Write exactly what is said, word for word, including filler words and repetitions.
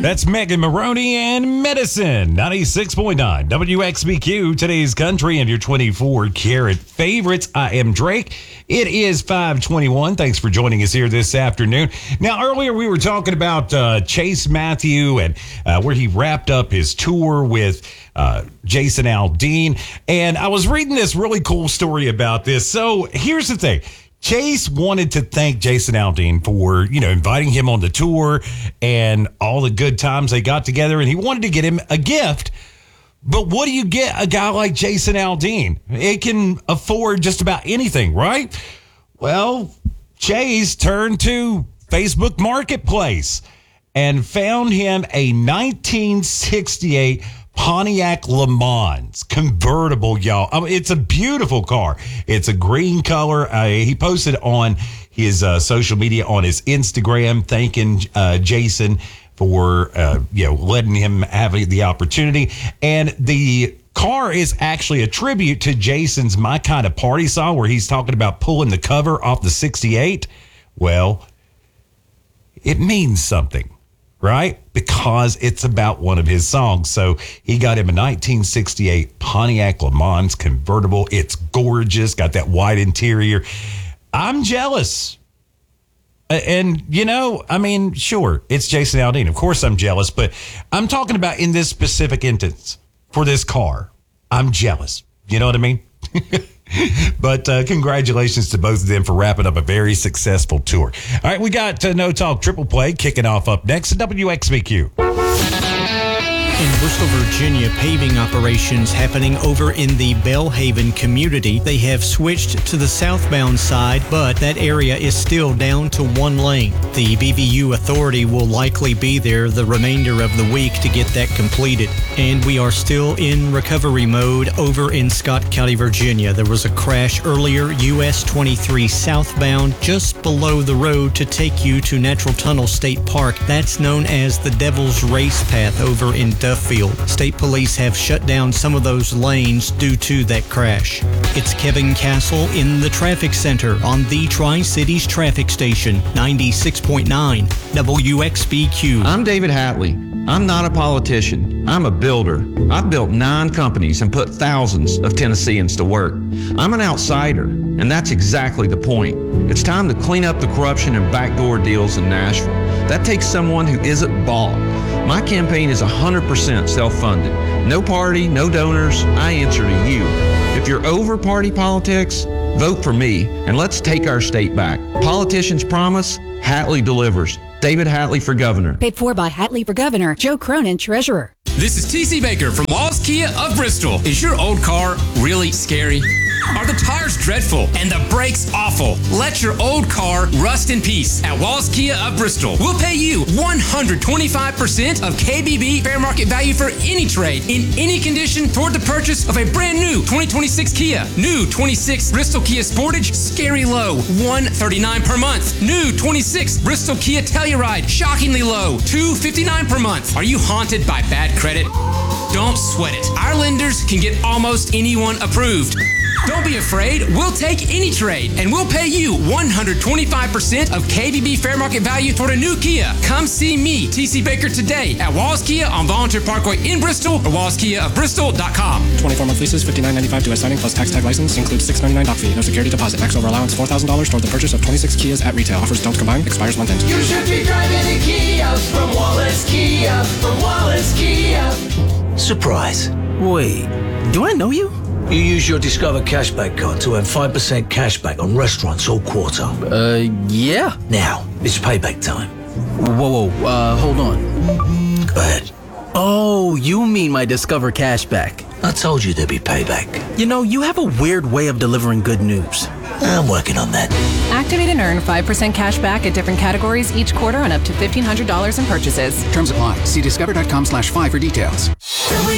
That's Megan Maroney and Medicine. ninety-six point nine W X B Q, today's country and your twenty-four karat favorites. I am Drake. It is five twenty-one. Thanks for joining us here this afternoon. Now, earlier we were talking about uh, Chase Matthew and uh, where he wrapped up his tour with uh, Jason Aldean. And I was reading this really cool story about this. So here's the thing. Chase wanted to thank Jason Aldean for, you know, inviting him on the tour and all the good times they got together. And he wanted to get him a gift. But what do you get a guy like Jason Aldean? It can afford just about anything, right? Well, Chase turned to Facebook Marketplace and found him a nineteen sixty-eight Pontiac Le Mans convertible, y'all. I mean, it's a beautiful car. It's a green color. Uh, he posted on his uh, social media, on his Instagram, thanking uh, Jason for uh, you know letting him have the opportunity. And the car is actually a tribute to Jason's "My Kind of Party" song, where he's talking about pulling the cover off the sixty-eight. Well, it means something, right? Because it's about one of his songs. So he got him a nineteen sixty-eight Pontiac Le Mans convertible. It's gorgeous, got that white interior. I'm jealous. And, you know, I mean, sure, it's Jason Aldean. Of course I'm jealous, but I'm talking about in this specific instance for this car. I'm jealous. You know what I mean? But uh, congratulations to both of them for wrapping up a very successful tour. All right, we got uh, No Talk Triple Play kicking off up next at W X B Q. In Bristol, Virginia, paving operations happening over in the Bellhaven community. They have switched to the southbound side, but that area is still down to one lane. The B V U authority will likely be there the remainder of the week to get that completed. And we are still in recovery mode over in Scott County, Virginia. There was a crash earlier, U S twenty-three southbound, just below the road to take you to Natural Tunnel State Park. That's known as the Devil's Race Path over in Duffield. State police have shut down some of those lanes due to that crash. It's Kevin Castle in the traffic center on the Tri-Cities traffic station, ninety-six point nine W X B Q. I'm David Hatley. I'm not a politician. I'm a builder. I've built nine companies and put thousands of Tennesseans to work. I'm an outsider, and that's exactly the point. It's time to clean up the corruption and backdoor deals in Nashville. That takes someone who isn't bought. My campaign is one hundred percent self-funded. No party, no donors. I answer to you. If you're over party politics, vote for me, and let's take our state back. Politicians promise, Hatley delivers. David Hatley for governor. Paid for by Hatley for governor. Joe Cronin, treasurer. This is T C Baker from Walls Kia of Bristol. Is your old car really scary? Are the tires dreadful and the brakes awful? Let your old car rust in peace at Walls Kia of Bristol. We'll pay you one hundred twenty-five percent of K B B fair market value for any trade in any condition toward the purchase of a brand new twenty twenty-six Kia. New twenty-six Bristol Kia Sportage, scary low, one hundred thirty-nine dollars per month. New twenty-six Bristol Kia Telluride, shockingly low, two hundred fifty-nine dollars per month. Are you haunted by bad credit? Don't sweat it. Our lenders can get almost anyone approved. Don't be afraid. We'll take any trade, and we'll pay you one hundred twenty-five percent of K B B fair market value toward a new Kia. Come see me, T C Baker, today at Walls Kia on Volunteer Parkway in Bristol or walls kia of bristol dot com. twenty-four month leases, fifty-nine ninety-five due as signing plus tax tag license. Includes six ninety-nine doc fee. No security deposit. Max over allowance four thousand dollars toward the purchase of twenty-six Kias at retail. Offers don't combine. Expires month end. You should be driving a Kia from Wallace Kia. From Wallace Kia. Surprise. Wait, do I know you? You use your Discover Cashback card to earn five percent cashback on restaurants all quarter. Uh, yeah. Now, it's payback time. Whoa, whoa, uh, hold on. Go ahead. Oh, you mean my Discover Cashback. I told you there'd be payback. You know, you have a weird way of delivering good news. I'm working on that. Activate and earn five percent cash back at different categories each quarter on up to fifteen hundred dollars in purchases. Terms apply. See discover dot com slash five for details.